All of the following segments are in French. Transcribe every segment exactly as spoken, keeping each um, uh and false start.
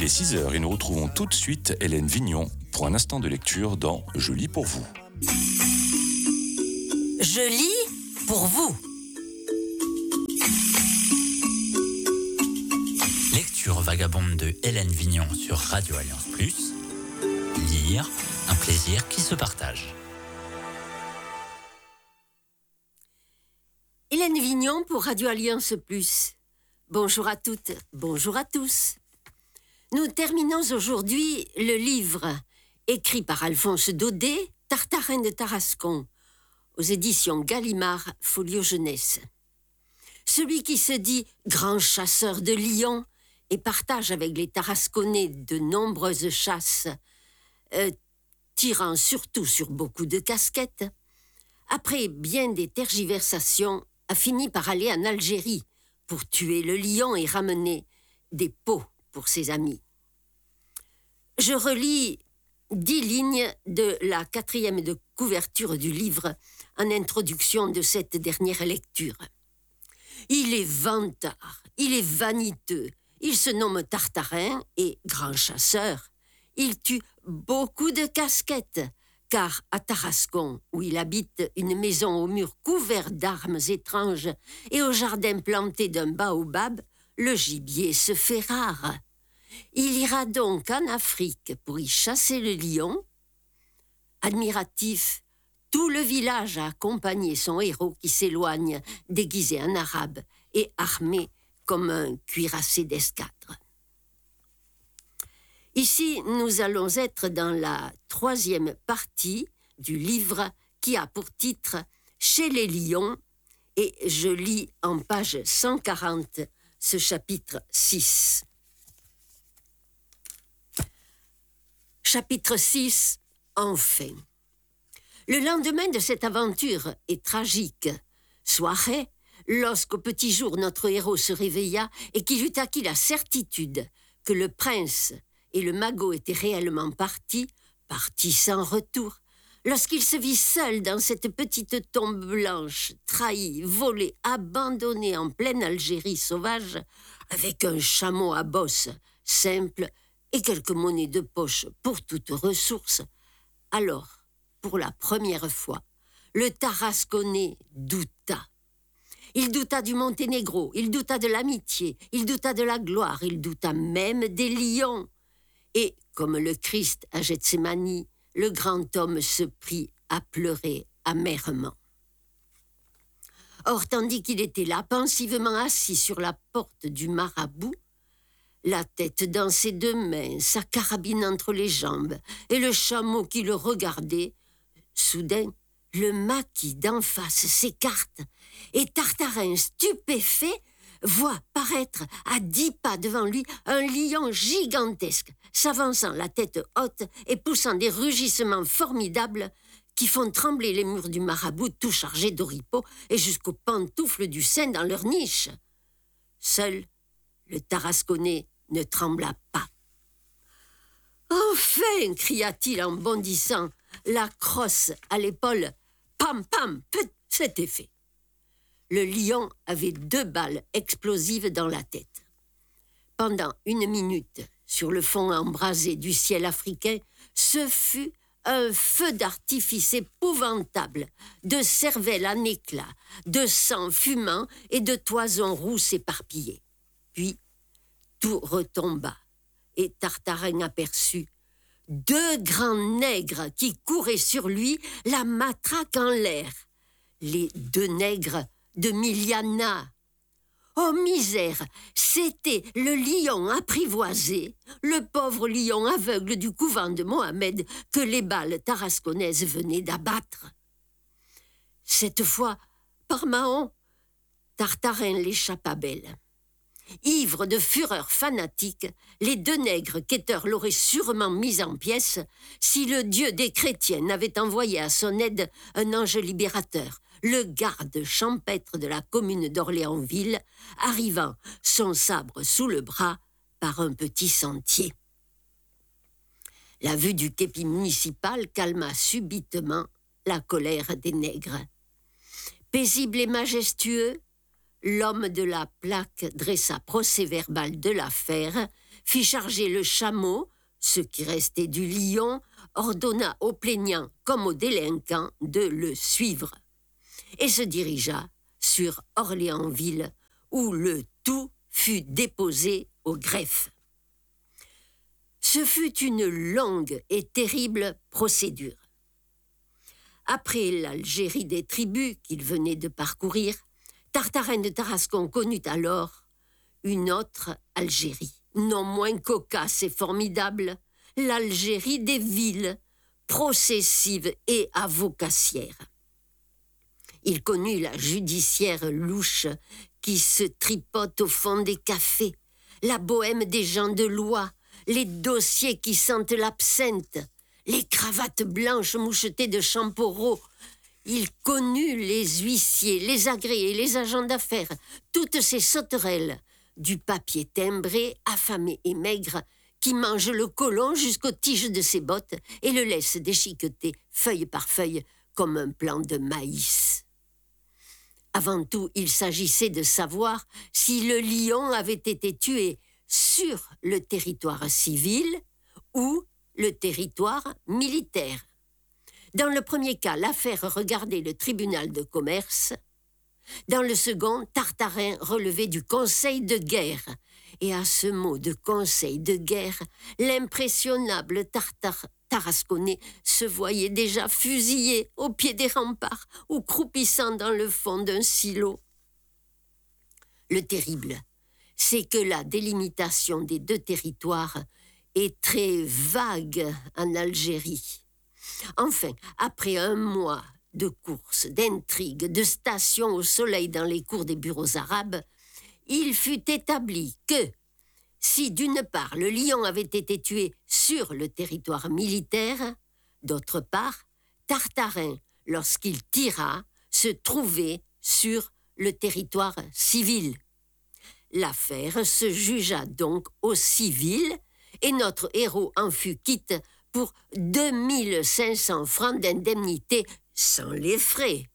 Il est six heures et nous retrouvons tout de suite Hélène Vignon pour un instant de lecture dans Je lis pour vous. Je lis pour vous. Lecture vagabonde de Hélène Vignon sur Radio Alliance Plus. Lire, un plaisir qui se partage. Hélène Vignon pour Radio Alliance Plus. Bonjour à toutes, bonjour à tous. Nous terminons aujourd'hui le livre écrit par Alphonse Daudet, Tartarin de Tarascon, aux éditions Gallimard, Folio Jeunesse. Celui qui se dit grand chasseur de lions et partage avec les Tarasconnais de nombreuses chasses, euh, tirant surtout sur beaucoup de casquettes, après bien des tergiversations, a fini par aller en Algérie pour tuer le lion et ramener des peaux pour ses amis. Je relis dix lignes de la quatrième de couverture du livre en introduction de cette dernière lecture. Il est vantard, il est vaniteux, il se nomme Tartarin et grand chasseur. Il tue beaucoup de casquettes, car à Tarascon, où il habite une maison aux murs couverts d'armes étranges et au jardin planté d'un baobab, le gibier se fait rare. Il ira donc en Afrique pour y chasser le lion. Admiratif, tout le village a accompagné son héros qui s'éloigne, déguisé en arabe et armé comme un cuirassé d'escadre. Ici, nous allons être dans la troisième partie du livre qui a pour titre « Chez les lions » et je lis en page cent quarante ce chapitre six. Chapitre six, enfin. Le lendemain de cette aventure est tragique. Soirée, lorsqu'au petit jour notre héros se réveilla et qu'il eut acquis la certitude que le prince et le magot étaient réellement partis, partis sans retour, lorsqu'il se vit seul dans cette petite tombe blanche, trahi, volé, abandonné en pleine Algérie sauvage, avec un chameau à bosse simple et quelques monnaies de poche pour toute ressource, alors, pour la première fois, le Tarasconnais douta. Il douta du Monténégro, il douta de l'amitié, il douta de la gloire, il douta même des lions. Et, comme le Christ à Gethsémani, le grand homme se prit à pleurer amèrement. Or, tandis qu'il était là, pensivement assis sur la porte du marabout, la tête dans ses deux mains, sa carabine entre les jambes, et le chameau qui le regardait, soudain, le maquis d'en face s'écarte, et Tartarin, stupéfait, voit paraître à dix pas devant lui un lion gigantesque, s'avançant la tête haute et poussant des rugissements formidables qui font trembler les murs du marabout tout chargés d'oripeaux et jusqu'aux pantoufles du sein dans leur niche. Seul le Tarasconnais ne trembla pas. « Enfin !» cria-t-il en bondissant, la crosse à l'épaule. « Pam, pam !» c'était fait. Le lion avait deux balles explosives dans la tête. Pendant une minute, sur le fond embrasé du ciel africain, ce fut un feu d'artifice épouvantable, de cervelles en éclats, de sang fumant et de toisons rousses éparpillées. Puis, tout retomba, et Tartarin aperçut deux grands nègres qui couraient sur lui, la matraque en l'air. Les deux nègres de Miliana. Oh misère, c'était le lion apprivoisé, le pauvre lion aveugle du couvent de Mohamed que les balles tarasconnaises venaient d'abattre. Cette fois, par Mahon, Tartarin l'échappa belle. Ivres de fureur fanatique, les deux nègres quêteurs l'auraient sûrement mis en pièces si le Dieu des chrétiens n'avait envoyé à son aide un ange libérateur, le garde champêtre de la commune d'Orléansville, arrivant, son sabre sous le bras, par un petit sentier. La vue du képi municipal calma subitement la colère des nègres. Paisible et majestueux, l'homme de la plaque dressa procès-verbal de l'affaire, fit charger le chameau, ce qui restait du lion, ordonna aux plaignants comme aux délinquants de le suivre, et se dirigea sur Orléansville, où le tout fut déposé au greffe. Ce fut une longue et terrible procédure. Après l'Algérie des tribus qu'il venait de parcourir, Tartarin de Tarascon connut alors une autre Algérie, non moins cocasse et formidable, l'Algérie des villes, processive et avocassière. Il connut la judiciaire louche qui se tripote au fond des cafés, la bohème des gens de loi, les dossiers qui sentent l'absinthe, les cravates blanches mouchetées de champoreau. Il connut les huissiers, les agréés, les agents d'affaires, toutes ces sauterelles, du papier timbré, affamé et maigre, qui mange le colon jusqu'aux tiges de ses bottes et le laisse déchiqueter feuille par feuille comme un plant de maïs. Avant tout, il s'agissait de savoir si le lion avait été tué sur le territoire civil ou le territoire militaire. Dans le premier cas, l'affaire regardait le tribunal de commerce. Dans le second, Tartarin relevait du conseil de guerre. Et à ce mot de conseil de guerre, l'impressionnable Tartar tarasconnais se voyait déjà fusillé au pied des remparts ou croupissant dans le fond d'un silo. Le terrible, c'est que la délimitation des deux territoires est très vague en Algérie. Enfin, après un mois de courses, d'intrigues, de stations au soleil dans les cours des bureaux arabes, il fut établi que, si d'une part le lion avait été tué sur le territoire militaire, d'autre part, Tartarin, lorsqu'il tira, se trouvait sur le territoire civil. L'affaire se jugea donc au civil et notre héros en fut quitte pour deux mille cinq cents francs d'indemnité sans les frais.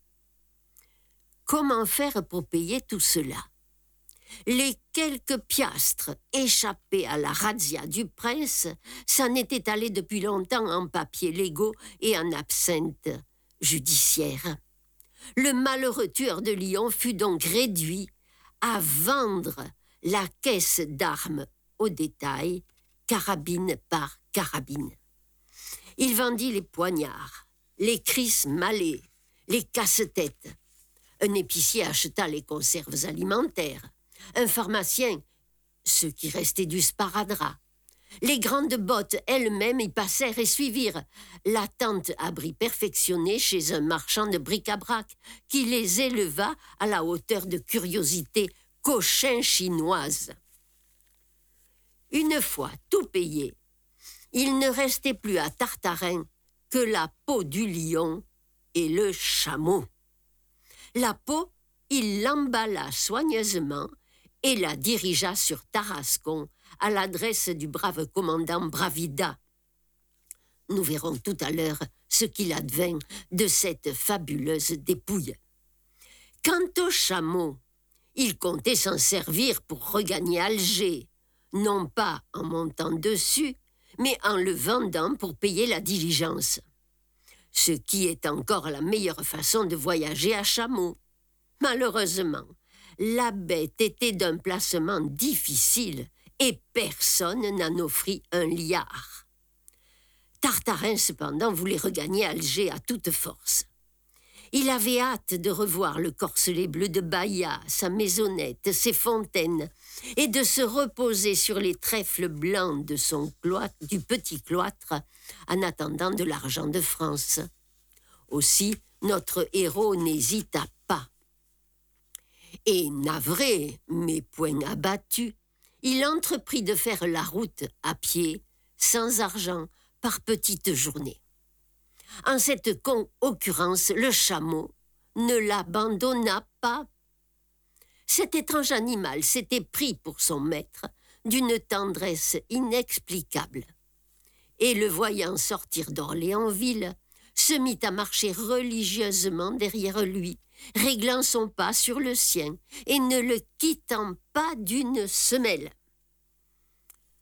Comment faire pour payer tout cela? Les quelques piastres échappés à la razzia du prince s'en étaient allés depuis longtemps en papiers légaux et en absinthe judiciaire. Le malheureux tueur de lion fut donc réduit à vendre la caisse d'armes au détail, carabine par carabine. Il vendit les poignards, les crises malais, les casse-têtes. Un épicier acheta les conserves alimentaires. Un pharmacien, ce qui restait du sparadrap. Les grandes bottes elles-mêmes y passèrent et suivirent la tente abri perfectionné chez un marchand de bric-à-brac qui les éleva à la hauteur de curiosités cochin chinoises. Une fois tout payé, il ne restait plus à Tartarin que la peau du lion et le chameau. La peau, il l'emballa soigneusement et la dirigea sur Tarascon à l'adresse du brave commandant Bravida. Nous verrons tout à l'heure ce qu'il advint de cette fabuleuse dépouille. Quant au chameau, il comptait s'en servir pour regagner Alger, non pas en montant dessus, mais en le vendant pour payer la diligence. Ce qui est encore la meilleure façon de voyager à chameau. Malheureusement, la bête était d'un placement difficile et personne n'en offrit un liard. Tartarin, cependant, voulait regagner Alger à toute force. Il avait hâte de revoir le corselet bleu de Baïa, sa maisonnette, ses fontaines, et de se reposer sur les trèfles blancs de son cloître, du petit cloître, en attendant de l'argent de France. Aussi, notre héros n'hésita pas. Et navré, mais point abattu, il entreprit de faire la route à pied, sans argent, par petites journées. En cette occurrence, le chameau ne l'abandonna pas. Cet étrange animal s'était pris pour son maître d'une tendresse inexplicable. Et le voyant sortir d'Orléansville, se mit à marcher religieusement derrière lui, réglant son pas sur le sien et ne le quittant pas d'une semelle.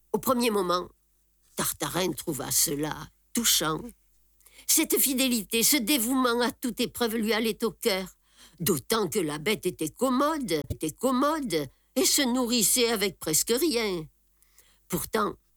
Au premier moment, Tartarin trouva cela touchant. Cette fidélité, ce dévouement à toute épreuve lui allait au cœur, d'autant que la bête était commode, était commode, et se nourrissait avec presque rien. Pourtant,